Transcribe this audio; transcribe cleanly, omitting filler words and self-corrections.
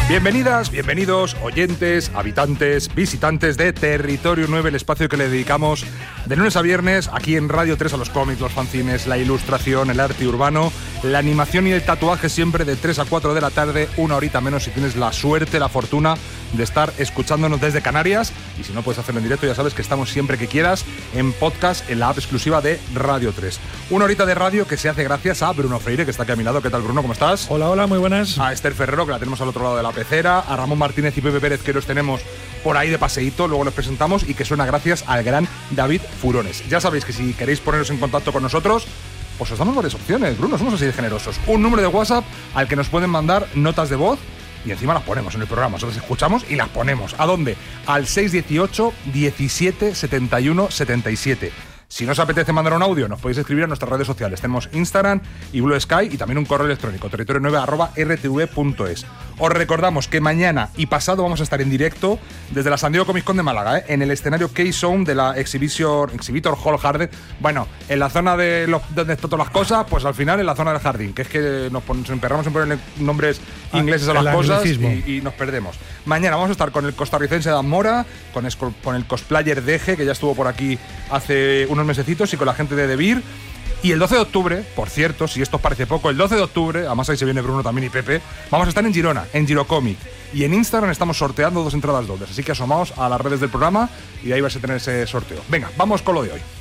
Bienvenidas, bienvenidos, oyentes, habitantes, visitantes de Territorio 9, el espacio que le dedicamos de lunes a viernes aquí en Radio 3 a los cómics, los fanzines, la ilustración, el arte urbano, la animación y el tatuaje, siempre de 3 a 4 de la tarde, una horita menos si tienes la suerte, la fortuna de estar escuchándonos desde Canarias. Y si no puedes hacerlo en directo, ya sabes que estamos siempre que quieras en podcast en la app exclusiva de Radio 3. Una horita de radio que se hace gracias a Bruno Freire, que está aquí a mi lado. ¿Qué tal, Bruno? ¿Cómo estás? Hola, muy buenas. A Esther Ferrero, que la tenemos al otro lado de la pecera, a Ramón Martínez y Pepe Pérez, que los tenemos por ahí de paseíto, luego los presentamos, y que suena gracias al gran David Furones. Ya sabéis que si queréis poneros en contacto con nosotros, pues os damos varias opciones, Bruno, somos así de generosos. Un número de WhatsApp al que nos pueden mandar notas de voz y encima las ponemos en el programa, nosotros las escuchamos y las ponemos. ¿A dónde? Al 618 17 71 77. Si no os apetece mandar un audio, nos podéis escribir a nuestras redes sociales. Tenemos Instagram y Blue Sky y también un correo electrónico, territorio9@rtv.es. Os recordamos que mañana y pasado vamos a estar en directo desde la San Diego Comic Con de Málaga, en el escenario K-Zone de la Exhibitor Hall Garden. Bueno, en la zona de donde están todas las cosas, pues al final en la zona del jardín, que es que nos emperramos en ponerle nombres ingleses a las cosas y nos perdemos. Mañana vamos a estar con el costarricense Dan Mora, con el cosplayer Deje, que ya estuvo por aquí hace unos mesecitos, y con la gente de Debir. Y el 12 de octubre, por cierto, si esto os parece poco, el 12 de octubre, además ahí se viene Bruno también y Pepe, vamos a estar en Girona, en Girocomic. Y en Instagram estamos sorteando 2 entradas dobles, así que asomaos a las redes del programa y ahí vais a tener ese sorteo. Venga, vamos con lo de hoy.